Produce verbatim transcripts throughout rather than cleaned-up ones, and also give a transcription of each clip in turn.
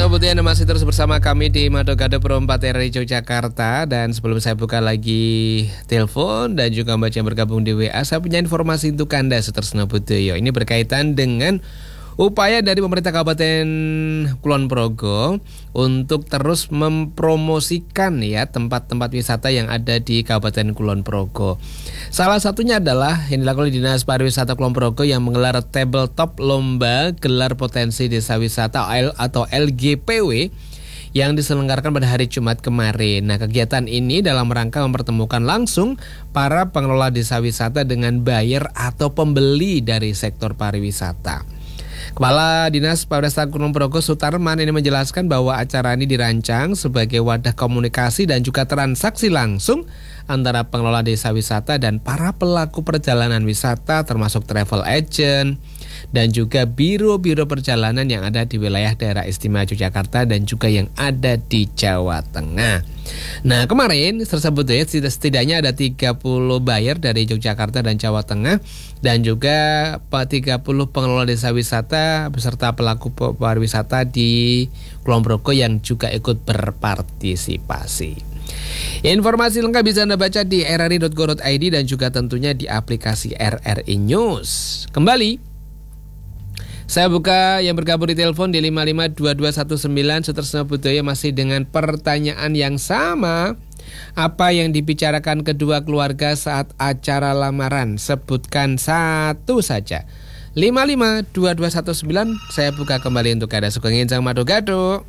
Putih, Anda masih terus bersama kami di Mado-Gado Pro empat R I Yogyakarta. Dan sebelum saya buka lagi telepon dan juga Mbak yang bergabung di W A, saya punya informasi untuk Anda, Sutresno Budoyo. Ini berkaitan dengan upaya dari pemerintah Kabupaten Kulon Progo untuk terus mempromosikan ya tempat-tempat wisata yang ada di Kabupaten Kulon Progo. Salah satunya adalah yang dilakukan oleh Dinas Pariwisata Kulon Progo yang menggelar tabletop lomba gelar potensi desa wisata atau L G P W yang diselenggarakan pada hari Jumat kemarin. Nah, kegiatan ini dalam rangka mempertemukan langsung para pengelola desa wisata dengan buyer atau pembeli dari sektor pariwisata. Kepala Dinas Pariwisata Kulon Progo Sutarman ini menjelaskan bahwa acara ini dirancang sebagai wadah komunikasi dan juga transaksi langsung antara pengelola desa wisata dan para pelaku perjalanan wisata termasuk travel agent dan juga biro-biro perjalanan yang ada di wilayah daerah istimewa Yogyakarta dan juga yang ada di Jawa Tengah. Nah, kemarin tersebut ya setidaknya ada tiga puluh buyer dari Yogyakarta dan Jawa Tengah dan juga tiga puluh pengelola desa wisata beserta pelaku pariwisata di Kulon Progo yang juga ikut berpartisipasi. Informasi lengkap bisa Anda baca di r r i dot go dot i d dan juga tentunya di aplikasi R R I News. Kembali saya buka yang bergabung di telepon di lima lima dua dua satu sembilan. Sutresno Budoyo masih dengan pertanyaan yang sama. Apa yang dibicarakan kedua keluarga saat acara lamaran? Sebutkan satu saja. lima lima dua dua satu sembilan. Saya buka kembali untuk Anda. Sugeng Enjang Mado-Gado.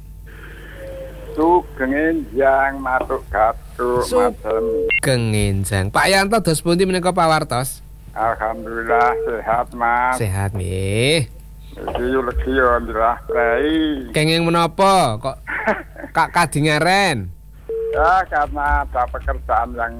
Sugeng Enjang Mado-Gado. Sugeng Enjang. Pak Yanto dos pundi menika pawartos? Alhamdulillah sehat, Mas. Sehat nggih. Iki yo legi yo alhamdulillah baik. Kenging menapa kok Kak kadingaren? Ya karena ada pekerjaan yang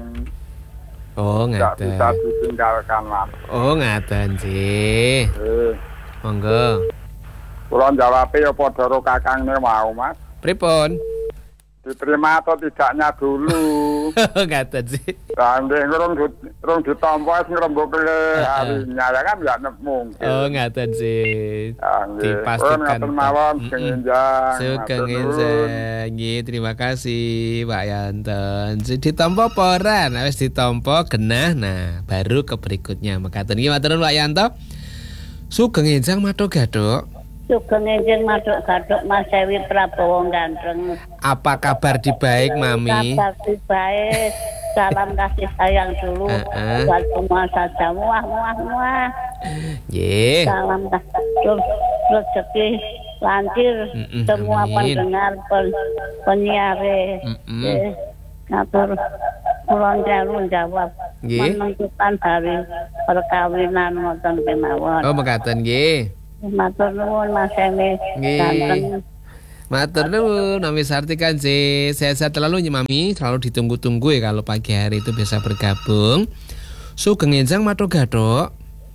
oh tidak ngaten. bisa ditinggalkan, Mas. Oh ngaten sih. Eh, Monggo. kula jawabe yo padha karo kakangne mau, Mas. Pripun? Diterima atau tidaknya dulu. Ngaten sih. Sampai ngurung ngurung ditampa wis ngrembukle harinya ya kan ya mungkin. Oh ngaten sih. Ah, nggih. Dipastikan. Ngaten mawon Sugeng Enjang. Sugeng Enjang. Nggih, terima kasih Pak Yanten. Ditampa poran, wis ditampa genah. Nah, baru ke berikutnya. Mekaten nggih matur nuwun Pak Yanto. Sugeng Enjang Mado-Gado. Sugeng Enjang Mado-Gado Mas Ewi Prabowo ganteng. Apa kabar di baik, Mami? Kabar di baik. Salam kasih sayang dulu Uh-uh. buat semua saja. Muah muah muah. Nggih. Salam kasih rezeki lancar Mm-mm, semua amin. pendengar pen, penyiare. Mm-mm. Eh, ngatur kulon jalur jawab Nggih. menentukan hari perkawinan ngoten kemawon. Oh, mekaten nggih. Matur nuwun Mas Ewi Nggih. ganteng. Matur nuwun, Mami Sarti kan sih. Sehat-sehat selalu ya Mami, selalu ditunggu-tunggu ya kalau pagi hari itu bisa bergabung. Sugeng Enjang Mado-Gado.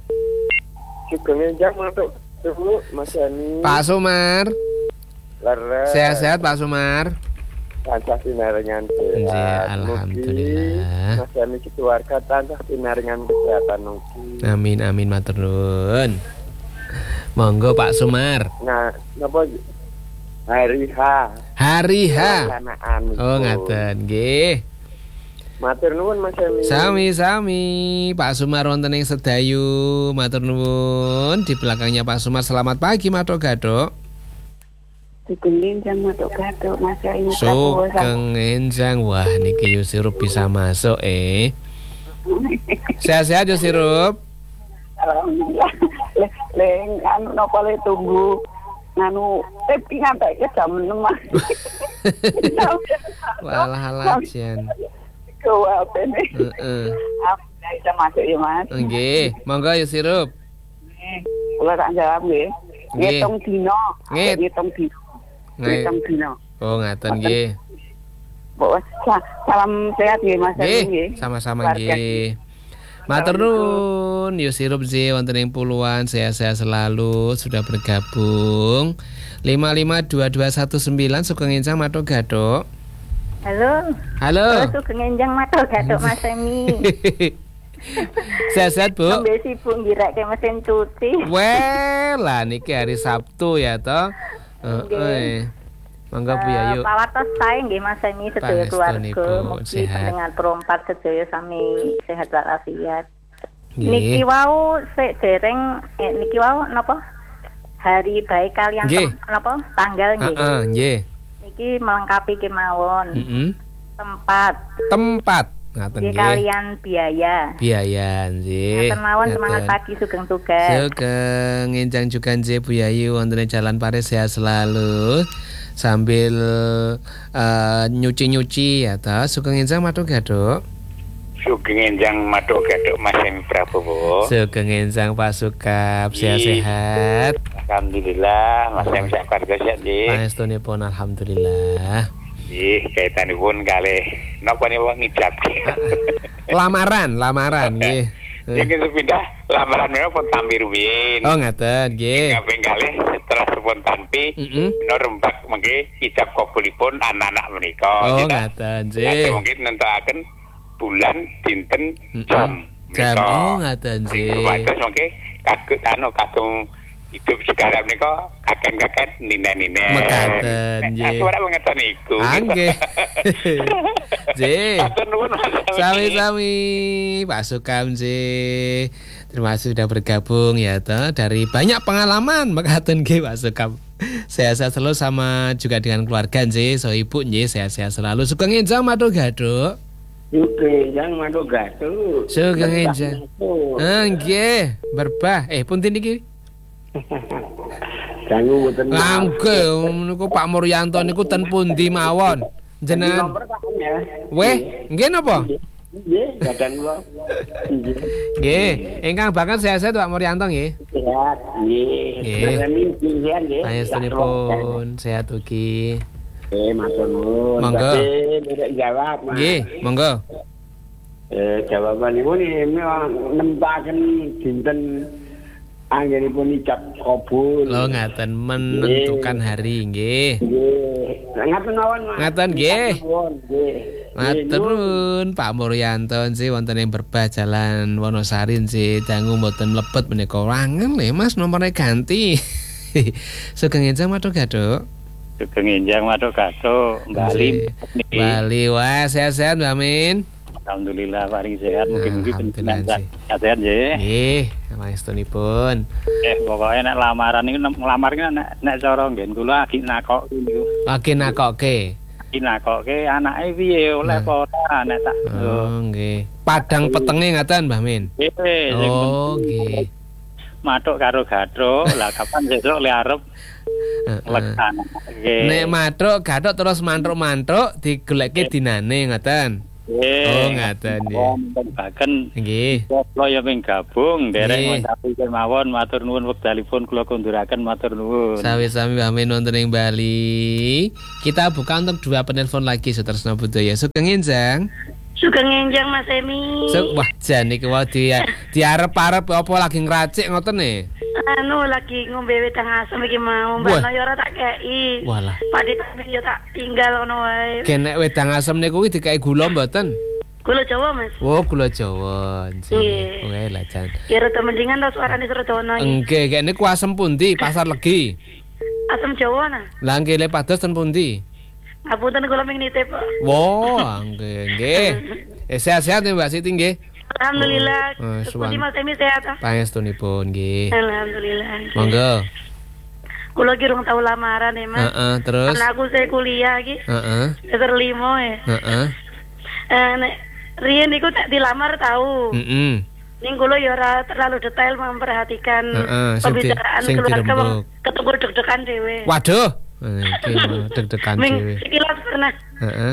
Sugeng Enjang Mado-Gado Mas Yani. Pak Sumar. Leres. Sehat-sehat Pak Sumar. Tansah pinaringan Nggih, sehat. alhamdulillah. Mas Yani keluarga tansah pinaringan kesehatan mugi. Amin amin matur nuwun. Monggo Pak Sumar. Nah, napa hari H. Hari H. Pelaksanaan Oh itu. ngaten nggih. Matur nuwun Mas Yani. Sami-sami Pak Sumar wonten ing Sedayu. Matur nuwun. Di belakangnya Pak Sumar. Selamat pagi Mado-Gado. Sugeng Enjang Mado-Gado Mas Ewi Prabowo. Sugeng Enjang. Wah niki yo sirup bisa masuk eh. Sehat-sehat yo sirup. Alhamdulillah. Le, le anu napa le tunggu nganu tapi ngantek ke jam enam. Walah jan. Kau apa nih? Heeh. Apa bisa masuk ya Mas? Nggih, monggo yo sirup. Kula tak jawab nggih. Nggih. Ngitung dino. Ngit. Ngitung dino. Nggih. Ngitung dino. Oh ngaten nggih. Bawa salam sehat nggih Mas Nggih, nggih. sama-sama nggih. Matur nuwun, yo sirup sih wonten ing puluhan, sehat-sehat selalu sudah bergabung. lima lima dua dua satu sembilan Sugeng Enjang Mado-Gado. Halo. Halo. Halo Sugeng Enjang Mado-Gado Mas Emi. Sehat-sehat, Bu? Sambil sibuk ngirake mesin cuci. Weh, lah niki hari Sabtu ya toh. Heeh. Monggo Bu Yayu. Pawartos sae nggih Mas Semi sedaya keluarga. Pangestunipun, Mugi sehat. dengan perompat sedaya sami sehat walafiat. Nggih. Niki wau sik dereng eh, niki wau napa? Hari baik kalian Nggih. tem- napa? Tanggal nggih. Heeh, nggih. Niki melengkapi kemawon. Heeh. Tempat Tempat ngaten nggih nggih. kalian biaya. Biaya nggih. Ngaten mawon semangat Ngaten. pagi sugeng tugas. Sugeng ngenjang juga nggih Bu Yayu wonten ing Jalan Paris sehat selalu. Sambil eh, nyuci-nyuci ya ta. Sugeng ngenjang matur gaduk. Sugeng enjang matuk gaduk Mas Semi Prabowo. Sugeng ngenjang Pak Sukap sehat-sehat. Alhamdulillah Mas Semi sak keluarga sehat nggih. Pangestunipun alhamdulillah. Nggih, kaitanipun kalih napa niku ngijab. Lamaran, lamaran nggih. Iki pindah lamaran menawa pun tampi rumiyin. Oh ngaten nggih. Kaping kalih setelah pun tampi Heeh. menawa rembak mengke ijab kabulipun anak-anak menika. Oh Kita- ngaten Nanti nggih. mungkin nentukaken bulan, dinten, Mm-mm. jam. Jam menika. oh ngaten nggih. Terus mungkin kaget anu kagem hidup sekarang menika kakek-kakek nina-nina. Mekaten, nggih. Aku ora mengerti iku. Ah, nggih. Nggih. Matur nuwun, Mas Sami. Sami-sami Pak Sukam nggih. Terima kasih sudah bergabung ya toh dari banyak pengalaman mekaten nggih Pak Sukam. Sehat-sehat selalu sama juga dengan keluarga nggih, so ibu nggih sehat-sehat selalu. Sugeng enjang matur gaduk. Oke, jangan manduk gaduh. Sugeng enjang. Ah nggih, berbah. Eh punten iki? Jangan mboten. Langke niku Pak Muryanto niku ten pundi mawon? Jenengan Nomor tak ya. weh, nggih napa? Nggih, gadan kula. Nggih. Nggih, ingkang bakal sehat-sehat Pak Muryanto nggih. Sehat, nggih. Nggih. Remi sehat nggih. Pangestunipun sehat ugi. Eh, matur nuwun. Monggo. Tapi tidak jawab, Mas. Nggih, monggo. Eh, jawabanipun nempaken dinten anggenipun ijab kabul. Lo ngaten menentukan hari nggih. Nggih. Ngaten mawon, Mas. Ngaten, nggih. Ngaten, nggih. Matur nuwun Pak Muryanto sih wonten ing Berbah Jalan Wonosari sih dangu mboten mlebet menika wangen lho Mas nomornya ganti. Sugeng enjang matur gaduk. Sugeng enjang matuk gaduk Bali. Nggih. Bali wah sehat-sehat Mbak Min. Alhamdulillah paling sehat, mungkin-mungkin Alhamdulillah, penting sih. sehat nggih. Nggih, pangestunipun. Eh pokoknya nek lamaran niku ngelamar ki nek nek cara nggen kula lagi nakok niku. Lagi nakokke. Lagi nakokke anake piye oleh apa ora nek tak. Oh nggih. Padang petenge ngaten Mbah Min. Nggih, sing Oh nggih. matuk karo gaduk, lah kapan sesuk le arep Heeh. leksan. Nggih. Nek matruk gathuk terus mantruk-mantruk digoleki dinane ngoten. Oh, ngaten nggih. Bahkan Nggih. kula ya ping gabung derek Nggih. ngucapi kemawon matur nuwun wekdalipun kula kunduraken matur nuwun. Sami-sami Mbah Min wonten ing Bali. Kita buka untuk dua penelpon lagi Sutresna Budaya. Sugeng enjang. Sugeng enjang Mas Semi. Su wah jan iki wae di diarep-arep apa lagi ngracik ngoten e. Anu lagi ngombe wedang asem iki mau, Wah. mbakno ya ora tak kei. Walah. Padi tapi ya tak tinggal ngono wae. Kenek wedang asem niku kuwi dikai gula mboten? Gula Jawa, Mas. Oh, gula Jawa. Nggih. Oke lah jan. Ya rada mendingan to suarane Suradono iki. Nggih, kene ku asem pundi? Pasar Legi. Asem Jawa nah. Lah nggih le pados ten pundi? Ngapunten kula ming nitip. Pak. Wah, nggih, nggih. Eh sehat-sehat ya Mbak Siti nggih. Alhamdulillah. Oh, Terus suwan. pundi Mas Semi sehat ah? Pangestunipun nggih. Alhamdulillah. Monggo. Kula ki rung tau lamaran ya, Mas. Heeh, terus. Karena aku saya kuliah iki. Heeh. Semester lima ya. Heeh. Eh nek riyen niku tak dilamar tahu. Heeh. Ning kula ya ora terlalu detail memperhatikan Heeh, sing di- pembicaraan sing keluarga dirembuk. wong ketemu deg-degan dhewe. Waduh. Iki mah deg-degan Ming dhewe. sekilas pernah. Heeh.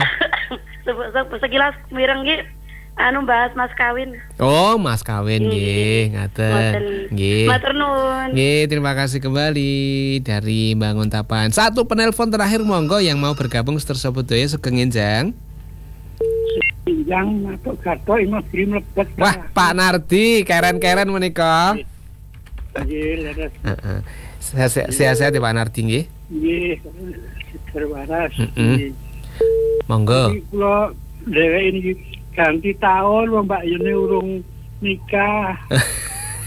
Se- se- Sekilas mireng ki anu bahas mas kawin. Oh, Mas kawin nggih, Ngoten. ngaten. Nggih. Matur nuwun. Nggih, terima kasih kembali dari Bangun Tapan. Satu penelpon terakhir monggo yang mau bergabung Seterso Budaya Sugeng enjang. Yang matuk gaduh Mas Bri mlebet. Wah, Pak Nardi, keren-keren menika. Nggih, leres. Heeh. Sehat- Sehat-sehat ya Pak Nardi nggih. Nggih, terwaras. Mm-mm. Monggo. Iki kula dhewe ini ganti tahun wong Mbak Yuni urung nikah.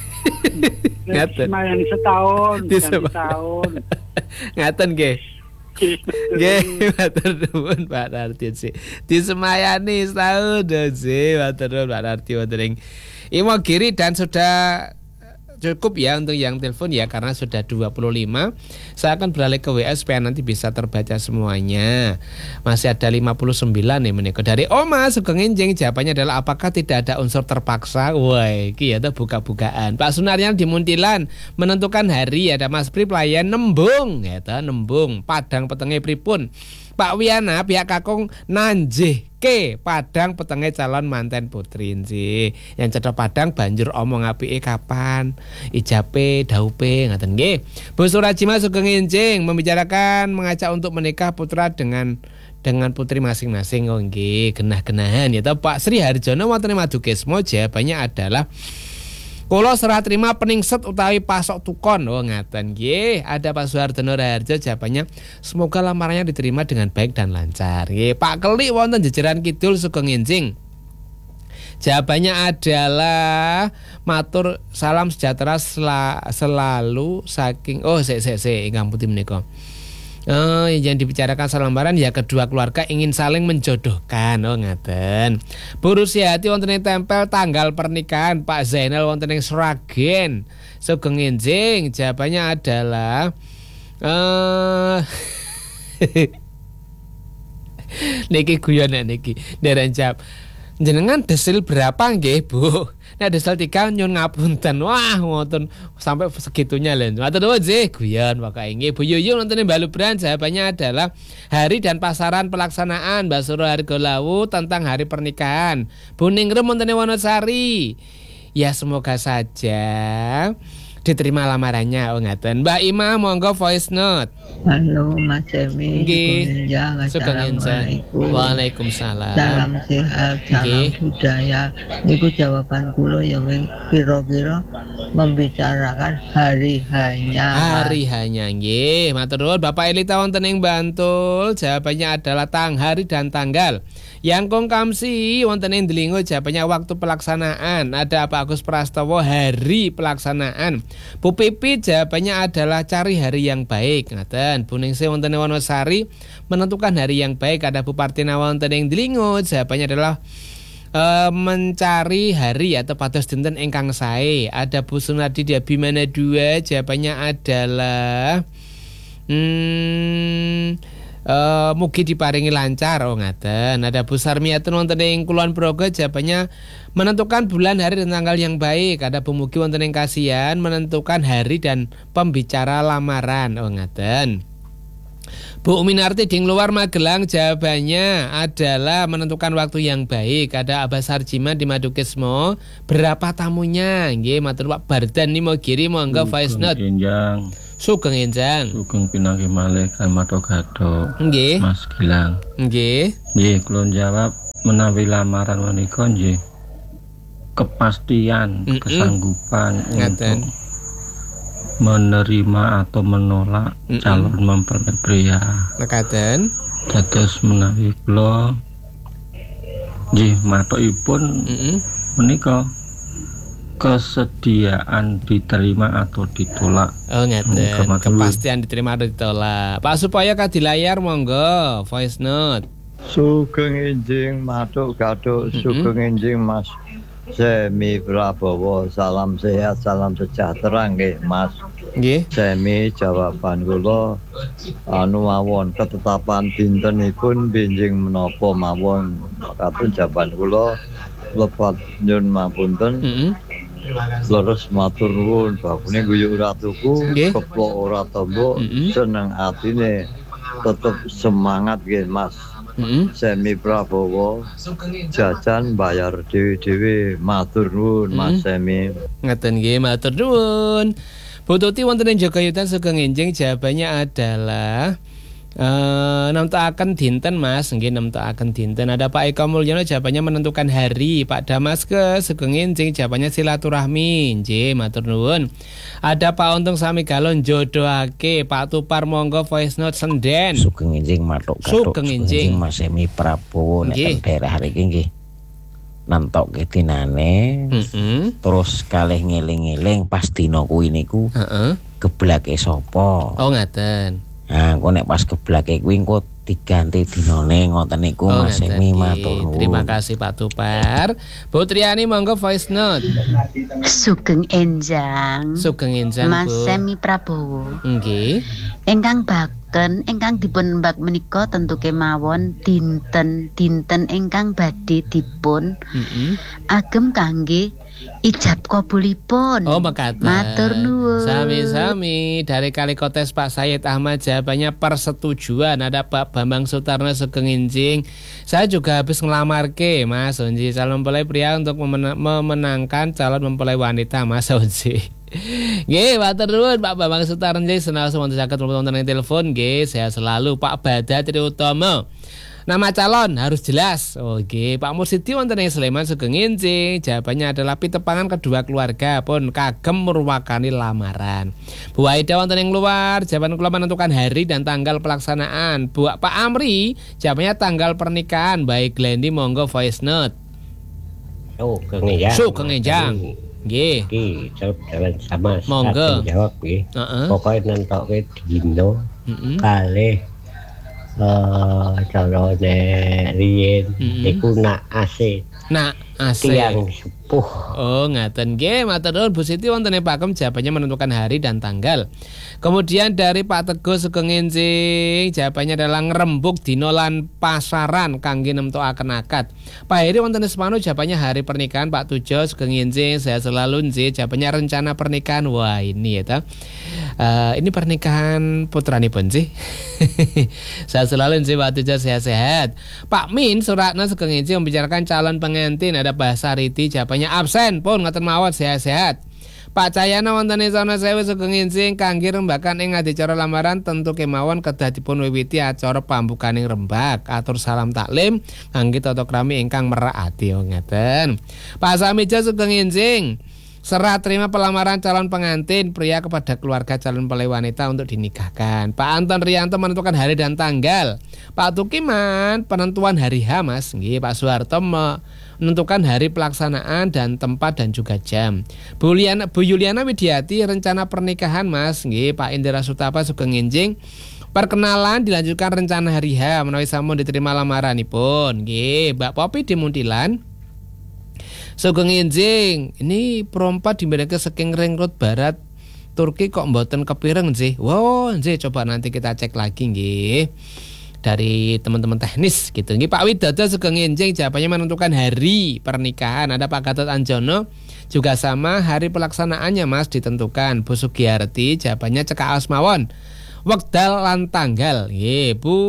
Ngaten. Lumayan setahun, Di ganti sema- tahun. Ngaten nggih. Nggih, matur nuwun Pak Narti sih. Disemayani setahun sih, matur nuwun Pak Narti wonten ing Imogiri dan sudah cukup ya untuk yang telepon ya karena sudah dua puluh lima. Saya akan beralih ke W A supaya nanti bisa terbaca semuanya. Masih ada lima puluh sembilan nih menika. Dari Oma Sugeng Enjing jawabannya adalah apakah tidak ada unsur terpaksa? Woi, iki ya buka-bukaan. Pak Sunaryan di Muntilan menentukan hari ada Mas Pri pelayan nembung ya ta nembung Padang petenge pripun. Pak Wiana pihak kakung nanjih ke Padang petenge calon manten putri sih. Yang cedok Padang banjur omong apike kapan ijape daupe ngaten nggih. Bu Surajima Sugeng Enjing membicarakan mengajak untuk menikah putra dengan dengan putri masing-masing. Oh nggih, genah-genahan ya toh Pak Sri Harjono wonten Madukismo jawabannya adalah kula serah terima peningset utawi pasok tukon. Oh ngaten nggih. Ada Pak Suhardono Raharjo jawabannya semoga lamarannya diterima dengan baik dan lancar. Nggih, Pak Keli wonten Jejeran Kidul Sugeng Enjing. Jawabannya adalah matur salam sejahtera sel- selalu saking oh sik sik sik ingkang putih menika. Oh, yang dibicarakan salam lamaran ya kedua keluarga ingin saling menjodohkan. Oh ngaten. Bu Rusiati wonten ing tempel tanggal pernikahan Pak Zainal wonten ing Sragen Sugeng Enjing. Jawabannya adalah eh uh, niki guyon niki. Ndaren jawab. Jenengan desil berapa nggih, Bu? Nek desil tiga nyun ngapunten. Wah, ngoten sampai segitunya lho. Matur nuwun nggih, guyon pokoke nggih. Bu Yuyu nonton Balubran jawabannya adalah hari dan pasaran pelaksanaan Mbak Suro Hargolawu tentang hari pernikahan. Bu Ningrum nonton Wonosari. Ya semoga saja diterima lamarannya. Oh ngaten. Mbak Ima monggo voice note. Halo Mas Emi. Nggih. Assalamualaikum. Waalaikumsalam. Salam sehat, salam budaya. Niku jawaban kula yang kira-kira membicarakan hari hanya. Hari hanya nggih. Matur nuwun Bapak Elita wonten ing Bantul. Jawabannya adalah tang hari dan tanggal. Yang Kong Kamsi wonten ing Delingo jawabannya waktu pelaksanaan. Ada Pak Agus Prastowo hari pelaksanaan. Bu Pipi jawabannya adalah cari hari yang baik. Ngaten. Bu Ningsih wonten ing Wonosari menentukan hari yang baik. Ada Bu Partina wonten ing Delingo jawabannya adalah Uh, mencari hari atau pados dinten ingkang sae. Ada Bu Sunardi di Abimana dua jawabannya adalah hmm, uh, mugi diparingi lancar. Oh ngaten. Ada Bu Sarmiatun wonten ing Kulon Progo jawabannya menentukan bulan hari dan tanggal yang baik. Ada Bu Mugi wonten ing Kasihan menentukan hari dan pembicara lamaran. Oh ngaten. Bu Minarti di luar Magelang jawabannya adalah menentukan waktu yang baik. Ada Abah Sarjima di Madukismo. Berapa tamunya? Nggih, matur Pak Bardan ni mau kiri monggo voice note. Enjang. Sugeng Enjang. Sugeng pinanggih malih kan Madogado. Nggih. Mas Gilang. Nggih. Nggih, kula jawab menawi lamaran menika nggih kepastian, mm-mm. kesanggupan Ngaten. Untuk menerima atau menolak Mm-mm. calon mempelai pria. Mekaten. Dados menawi kula nggih matokipun menika kesediaan diterima atau ditolak. Oh ngaten. Kepastian diterima atau ditolak. Pak Supaya di layar monggo voice note. Sugeng Enjing matuk gatuk Sugeng Enjing Mas Semi Prabowo, salam sehat, salam sejahtera nggih Mas. Nggih. Semi jawaban kula anu mawon ketetapan dintenipun benjing menapa mawon. Katun jawaban kula lepat nyun mapunten. Heeh. Leres matur nuwun bakune guyuk ratuku, keplok ora tombo, seneng atine tetep semangat nggih Mas. Mm-hmm. Semi Prabowo jajan bayar dewe-dewe matur nuwun mm-hmm. Mas Semi. Ngaten nggih matur nuwun. Bu Tuti wonten ing Jogayutan Sugeng Enjing jawabannya adalah Uh, nemtokaken dinten Mas, nggih nemtokaken dinten. Ada Pak Eko Mulyono jawabannya menentukan hari. Pak Damaske Sugeng Enjing jawabannya silaturahmi. Nggih, matur nuwun. Ada Pak Untung Sami Galon jodohake. Pak Tupar monggo voice note senden. Sugeng Enjing matuk gatuk. Sugeng Enjing Mas Semi Prabowo nek daerah hari iki nggih. Nentokke dinane. Mm-hmm. Terus kalih ngeling-eling pas dina kuwi niku. Heeh. Uh-uh. Geblake sapa? Oh ngaten. Nah, kok nek pas keblake kuwi engko diganti dinane ngoten niku Oh, Mas ngeten Emi nggih. matur nuwun. Terima kasih Pak Tupar. Bu Triani monggo voice note. Sugeng Enjang. Sugeng Enjang, Mas Bu. Semi Prabowo. Nggih. Ingkang baken ingkang dipun mbak menika tentu kemawon dinten-dinten ingkang badhe dipun Heeh. agem kangge ijab kabulipun. Oh, mekaten. Matur nuwun. Sami-sami dari Kalikotes Pak Said Ahmad jawabannya persetujuan. Ada Pak Bambang Sutarno Sugeng Enjing. Saya juga habis ngelamar ke Mas Onji calon mempelai pria untuk memena- memenangkan calon mempelai wanita Mas Onji. Nggih, matur nuwun Pak Bambang Sutarno senal semonten saged wonten ing telepon nggih. Saya selalu Pak Bada Triutomo. Nama calon harus jelas. Oke, Pak Mursidi wonten ing Sleman Sugeng Enjing. Jawabannya adalah pitepangan kedua keluarga pun kagem merwakani lamaran. Bu Aida wonten ing luar, jawaban kula menentukan hari dan tanggal pelaksanaan. Bu Pak Amri, jawabannya tanggal pernikahan. Baik Glendi monggo voice note. Oh, Kang Enjang. Sugeng Enjang. Nggih. Iki jawaban sama Monggo. satu jawab nggih. Heeh. Pokoke nentoke dino Heeh. kalih eh calone riyen Mm-mm. iku nak ase. Nak ase. Tiang sepuh. Oh, ngaten nggih, matur nuwun Bu Siti wonten ing Pakem jawabannya menentukan hari dan tanggal. Kemudian dari Pak Teguh Sugeng Enjing, jawabannya adalah ngrembug dina lan pasaran kangge nemtokaken akad. Pak Heri wonten ing Semanu jawabannya hari pernikahan. Pak Tujo Sugeng Enjing, saya selalu nggih jawabannya rencana pernikahan. Wah, ini ya ta. Eh, ini pernikahan putranipun sih. Saya selalu nggih Pak Tujo sehat-sehat. Pak Min Suratna Sugeng Enjing membicarakan calon pengantin. Ada Bahasa Riti jawabannya absen pun ngoten mawon sehat-sehat. Pak Cahyana wonten ing Sono Sewu Sugeng Enjing kangge rembakan ing adicara lamaran tentu kemawon kedah dipun wiwiti acara pambukaning rembak atur salam taklim kangge tata krami ingkang merak ati ngeten. Pak Samija Sugeng Enjing serah terima pelamaran calon pengantin pria kepada keluarga calon mempelai wanita untuk dinikahkan. Pak Anton Rianto menentukan hari dan tanggal. Pak Tukiman penentuan hari H Mas. Nggih, Pak Soeharto menentukan hari pelaksanaan dan tempat dan juga jam. Bu Yuliana, Bu Yuliana Widiati rencana pernikahan Mas. Nggih, Pak Indra Sutapa Sugeng Enjing perkenalan dilanjutkan rencana hari H menawi sampun diterima lamaranipun. Nggih, Mbak Popi di Muntilan Sugeng Enjing, ini perompat di mereka saking Ring Road Barat Turki kok mboten kepireng sih. Wow, nggih coba nanti kita cek lagi nggih. Dari teman-teman teknis gitu. Nggih Pak Widodo Sugeng Enjing jawabannya menentukan hari pernikahan. Ada Pak Gatot Anjono juga sama hari pelaksanaannya Mas ditentukan. Bu Sugiyarti jawabannya cekak aos mawon. Wekdal lan tanggal. Nggih, Bu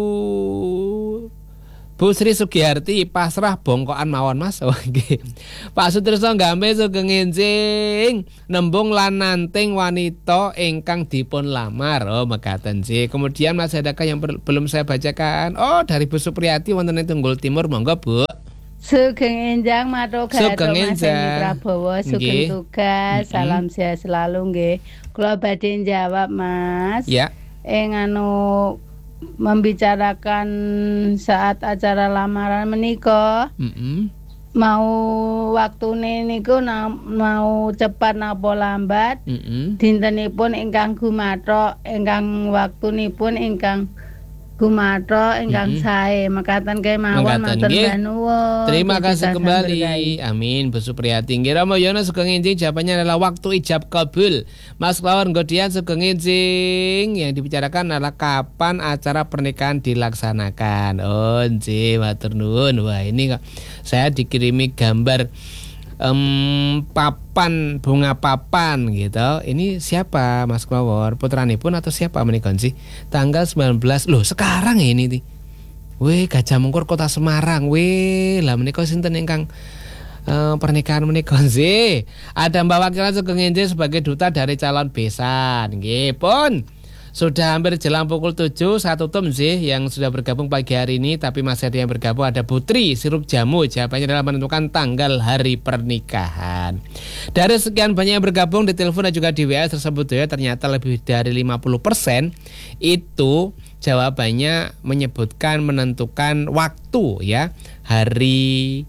Bu Sri Sugiyarti pasrah bongkokan mawon Mas. Oh, nggih. Pak Sutrisno Gambe Sugeng Enjing nembung lan nanting wanita ingkang dipun lamar. Oh, mekaten sih. Kemudian Mas adakah yang belum saya bacakan? Oh, dari Bu Supriyati wonten ing Tunggul Timur, monggo Bu. Sugeng Enjang matur Sugeng Mas Enjang. Emi Prabowo sugeng Nggih. tugas. Salam sehat selalu nggih. Kula badhe jawab Mas. Ya. Ing anu membicarakan saat acara lamaran menika Mm-mm. mau waktune niku na, mau cepat napa lambat Mm-mm. dintenipun ingkang gumathok ingkang waktunipun ingkang gumathok ingkang Mm-mm. sae mekaten kemawon Mekaten, matur nggih. nuwun. Terima kasih Kejutan kembali. berkahi. Amin. Bu Supriyati. Nggih Rama Yono Sugeng Enjing jawabannya adalah waktu ijab kabul. Mas Lawan Godian Sugeng Enjing yang dibicarakan adalah kapan acara pernikahan dilaksanakan. Oh, nggih, matur nuwun. Wah, ini kok saya dikirimi gambar em, papan bunga papan gitu. Ini siapa Mas Klawor? Putranipun atau siapa menika sih? Tanggal sembilan belas. Loh, sekarang ini nih. Weh, Gajah Mungkur Kota Semarang. Weh, lah menika sinten ingkang uh, pernikahan menika sih? Ada Mbak Wakilan Sugeng Enjing sebagai duta dari calon besan. Nggih, pun. Sudah hampir jelang pukul tujuh, saya tutup sih yang sudah bergabung pagi hari ini. Tapi masih ada yang bergabung, ada Putri Sirup Jamu. Jawabannya adalah menentukan tanggal hari pernikahan. Dari sekian banyak yang bergabung di telepon dan juga di W A tersebut ya, ternyata lebih dari lima puluh persen itu jawabannya menyebutkan menentukan waktu ya. Hari,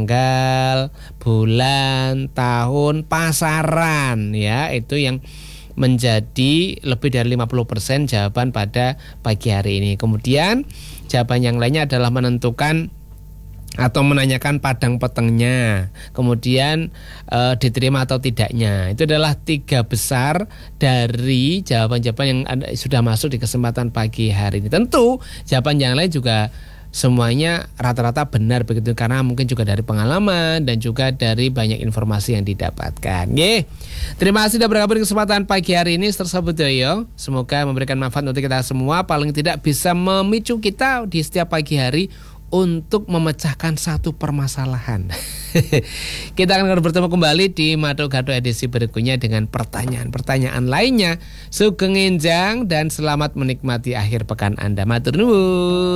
tanggal, bulan, tahun, pasaran ya. Itu yang menjadi lebih dari lima puluh persen jawaban pada pagi hari ini. Kemudian jawaban yang lainnya adalah menentukan atau menanyakan padang petengnya, kemudian e, diterima atau tidaknya. Itu adalah tiga besar dari jawaban-jawaban yang ada, sudah masuk di kesempatan pagi hari ini. Tentu jawaban yang lain juga semuanya rata-rata benar begitu, karena mungkin juga dari pengalaman dan juga dari banyak informasi yang didapatkan. Ye. Terima kasih sudah bergabung di kesempatan pagi hari ini Mister Sabudoyo. Semoga memberikan manfaat untuk kita semua, paling tidak bisa memicu kita di setiap pagi hari untuk memecahkan satu permasalahan. Kita akan bertemu kembali di Mado Gado edisi berikutnya dengan pertanyaan-pertanyaan lainnya. Sugeng enjang dan selamat menikmati akhir pekan Anda. Matur nuwun.